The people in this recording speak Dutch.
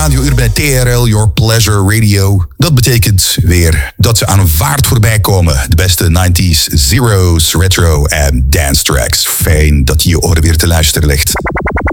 radiouur bij TRL, Your Pleasure Radio. Dat betekent weer dat ze aan een vaart voorbij komen. De beste 90s, zeros, retro en dance tracks. Fijn dat je je oren weer te luisteren ligt.